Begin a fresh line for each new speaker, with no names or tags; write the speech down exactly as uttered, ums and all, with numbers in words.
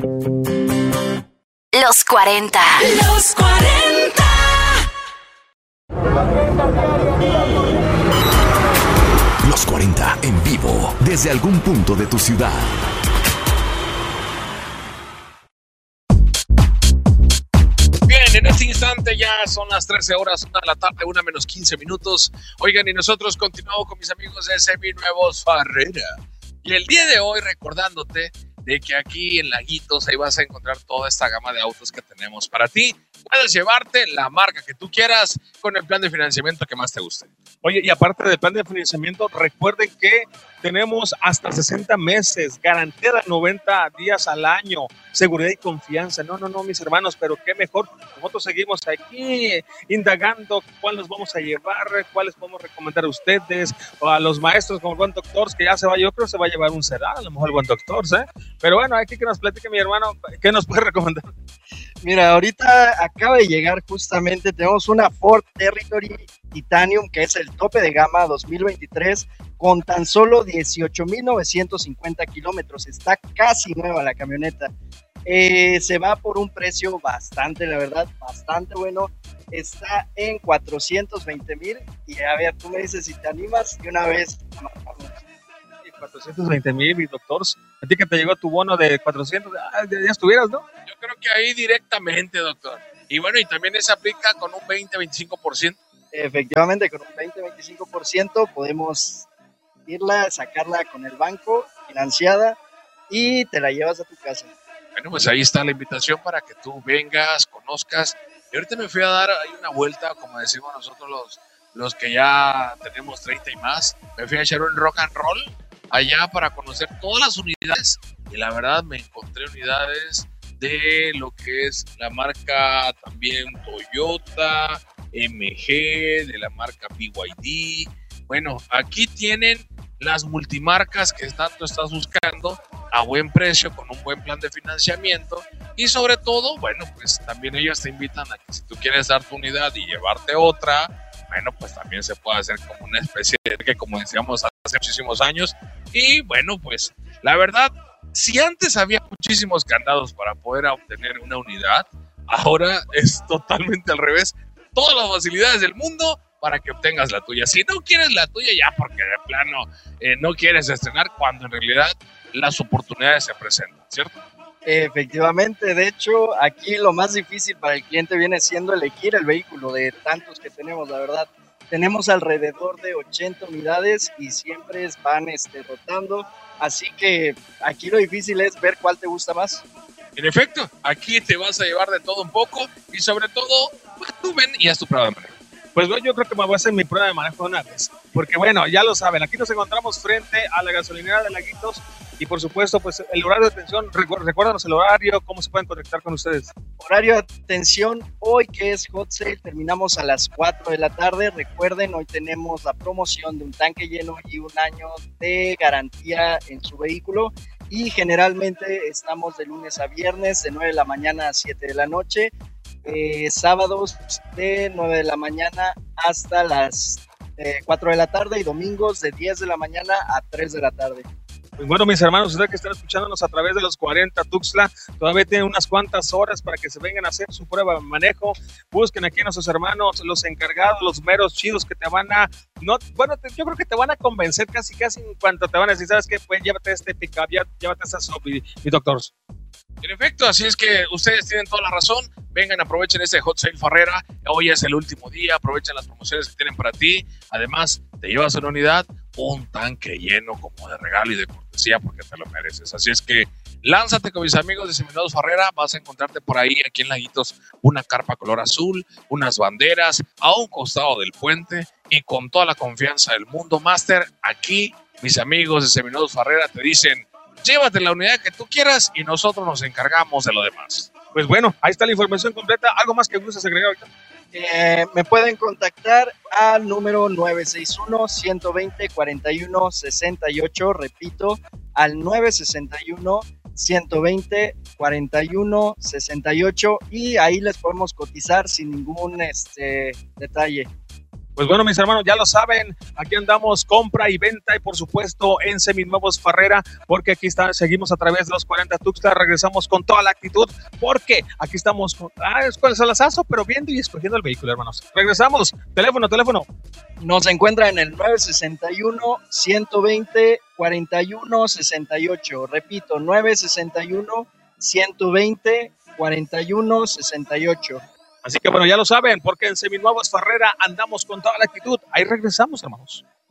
Los cuarenta.
Los cuarenta.
Los cuarenta en vivo desde algún punto de tu ciudad.
Bien, en este instante ya son las trece horas, una de la tarde, una menos quince minutos. Oigan, y nosotros continuamos con mis amigos de Seminuevos Farrera. Y el día de hoy recordándote de que aquí en Laguitos ahí vas a encontrar toda esta gama de autos que tenemos para ti. Puedes llevarte la marca que tú quieras con el plan de financiamiento que más te guste.
Oye, y aparte del plan de financiamiento, recuerden que tenemos hasta sesenta meses, garantía de noventa días al año, seguridad y confianza. No, no, no, mis hermanos, pero qué mejor. Nosotros seguimos aquí indagando cuáles vamos a llevar, cuáles podemos recomendar a ustedes, o a los maestros como el buen doctor, que ya se va, yo creo que se va a llevar un sedán, a lo mejor el buen doctor, ¿eh? Pero bueno, aquí que nos platique mi hermano, ¿qué nos puede recomendar?
Mira, ahorita acaba de llegar justamente, tenemos una Ford Territory Titanium, que es el tope de gama dos mil veintitrés, con tan solo dieciocho mil novecientos cincuenta kilómetros. Está casi nueva la camioneta. Eh, se va por un precio bastante, la verdad, bastante bueno. Está en cuatrocientos veinte mil. Y a ver, tú me dices si te animas de una vez.
cuatrocientos veinte mil, mi doctor. A ti que te llegó tu bono de cuatrocientos, ah, ya, ya estuvieras, ¿no?
Yo creo que ahí directamente, doctor. Y bueno, y también se aplica con un veinte a veinticinco por ciento.
Efectivamente, con un veinte a veinticinco por ciento podemos irla, sacarla con el banco, financiada, y te la llevas a tu casa.
Bueno, pues ahí está la invitación para que tú vengas, conozcas. Y ahorita me fui a dar ahí una vuelta, como decimos nosotros los, los que ya tenemos treinta y más. Me fui a echar un rock and roll allá para conocer todas las unidades. Y la verdad me encontré unidades de lo que es la marca también Toyota, M G, de la marca B Y D. Bueno, aquí tienen las multimarcas que tanto estás buscando a buen precio, con un buen plan de financiamiento, y sobre todo, bueno, pues también ellos te invitan a que si tú quieres dar tu unidad y llevarte otra, bueno, pues también se puede hacer como una especie de que, como decíamos hace muchísimos años. Y bueno, pues la verdad, si antes había muchísimos candados para poder obtener una unidad, ahora es totalmente al revés. Todas las facilidades del mundo para que obtengas la tuya. Si no quieres la tuya, ya porque de plano eh, no quieres estrenar, cuando en realidad las oportunidades se presentan, ¿cierto?
Efectivamente, de hecho, aquí lo más difícil para el cliente viene siendo elegir el vehículo de tantos que tenemos, la verdad. Tenemos alrededor de ochenta unidades y siempre van este, rotando, así que aquí lo difícil es ver cuál te gusta más.
En efecto, aquí te vas a llevar de todo un poco y sobre todo, pues, tú ven y haz tu prueba de manejo.
Pues bueno, yo creo que me voy a hacer mi prueba de manejo una vez, porque bueno, ya lo saben, aquí nos encontramos frente a la gasolinera de Laguitos y por supuesto, pues el horario de atención, recu- recuérdanos el horario, cómo se pueden conectar con ustedes.
Horario de atención, hoy que es Hot Sale, terminamos a las cuatro de la tarde. Recuerden, hoy tenemos la promoción de un tanque lleno y un año de garantía en su vehículo. Y generalmente estamos de lunes a viernes de nueve de la mañana a siete de la noche. Eh, sábados de nueve de la mañana hasta las eh, cuatro de la tarde y domingos de diez de la mañana a tres de la tarde.
Pues bueno, mis hermanos, ustedes que están escuchándonos a través de los cuarenta Tuxtla, todavía tienen unas cuantas horas para que se vengan a hacer su prueba de manejo. Busquen aquí a nuestros hermanos, los encargados, los meros chidos que te van a, no, bueno, te, yo creo que te van a convencer casi, casi en cuanto te van a decir, ¿sabes qué? Pues llévate este pick-up, llévate esa sub y, y doctores.
En efecto, así es que ustedes tienen toda la razón. Vengan, aprovechen este Hot Sale Farrera. Hoy es el último día, aprovechen las promociones que tienen para ti. Además, te llevas una unidad, un tanque lleno como de regalo y de cortesía porque te lo mereces. Así es que lánzate con mis amigos de Seminuevos Farrera. Vas a encontrarte por ahí, aquí en Laguitos, una carpa color azul, unas banderas a un costado del puente y con toda la confianza del mundo, Master. Aquí, mis amigos de Seminuevos Farrera te dicen: llévate la unidad que tú quieras y nosotros nos encargamos de lo demás.
Pues bueno, ahí está la información completa. ¿Algo más que gustes agregar ahorita?
Eh, me pueden contactar al número nueve seis uno, uno dos cero, cuatro uno seis ocho. Repito, al nueve seis uno, uno dos cero, cuatro uno seis ocho, y ahí les podemos cotizar sin ningún este, detalle.
Pues bueno, mis hermanos, ya lo saben, aquí andamos compra y venta y por supuesto en Seminuevos Farrera, porque aquí está, seguimos a través de los cuarenta Tuxtla, regresamos con toda la actitud, porque aquí estamos con, ah, es con el salazazo, pero viendo y escogiendo el vehículo, hermanos. Regresamos, teléfono, teléfono.
Nos encuentra en el nueve sesenta y uno, ciento veinte, cuarenta y uno sesenta y ocho. Repito, nueve sesenta y uno, ciento veinte, cuarenta y uno sesenta y ocho.
Así que bueno, ya lo saben, porque en Seminuevos Farrera andamos con toda la actitud. Ahí regresamos, hermanos.